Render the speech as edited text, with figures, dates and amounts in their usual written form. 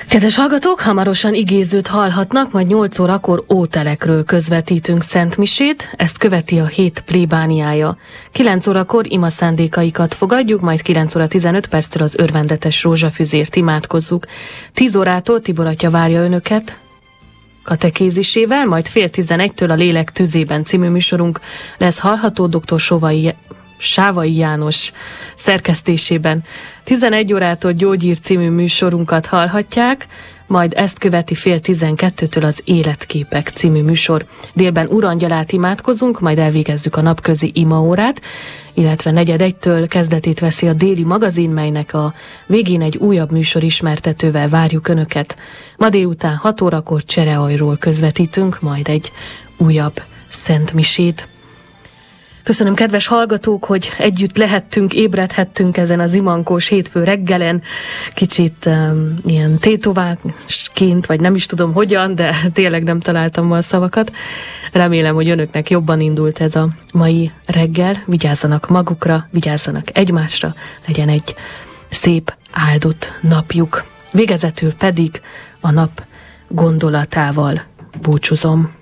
Kedves hallgatók, hamarosan igézőt hallhatnak, majd 8 órakor ótelekről közvetítünk szentmisét, ezt követi a hét plébániája. 9 órakor ima szándékaikat fogadjuk, majd 9 óra 15 perctől az örvendetes rózsafüzért imádkozzuk. 10 órától Tibor atya várja önöket katekézisével, majd fél 11-től a Lélek tüzében című műsorunk lesz hallható dr. Sávai János szerkesztésében. 11 órától Gyógyír című műsorunkat hallhatják, majd ezt követi fél 12-től az Életképek című műsor. Délben Urangyalát imádkozunk, majd elvégezzük a napközi imaórát, illetve 4:01-től kezdetét veszi a déli magazin, melynek a végén egy újabb műsor ismertetővel várjuk önöket. Ma délután 6 órakor Csereajról közvetítünk, majd egy újabb szentmisét. Köszönöm, kedves hallgatók, hogy együtt lehettünk, ébredhettünk ezen az imankós hétfő reggelen. Kicsit ilyen tétovásként, vagy nem is tudom hogyan, de tényleg nem találtam ma a szavakat. Remélem, hogy önöknek jobban indult ez a mai reggel. Vigyázzanak magukra, vigyázzanak egymásra, legyen egy szép, áldott napjuk. Végezetül pedig a nap gondolatával búcsúzom.